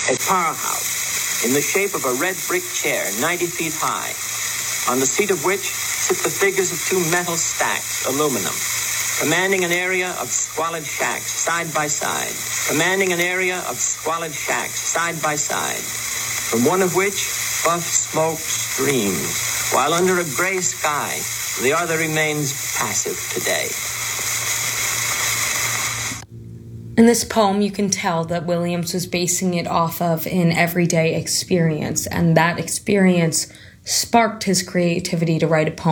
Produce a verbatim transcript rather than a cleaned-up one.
A powerhouse in the shape of a red brick chair ninety feet high, on the seat of which sit the figures of two metal stacks, aluminum, commanding an area of squalid shacks side by side, commanding an area of squalid shacks side by side, from one of which buff smoke streams, while under a gray sky, the other remains passive today. In this poem, you can tell that Williams was basing it off of an everyday experience, and that experience sparked his creativity to write a poem